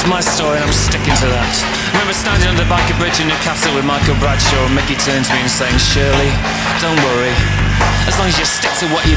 my story and I'm sticking to that. Remember standing on the Biker Bridge in Newcastle with Michael Bradshaw and Mickey turned to me and saying, Shirley, don't worry, as long as you stick to what you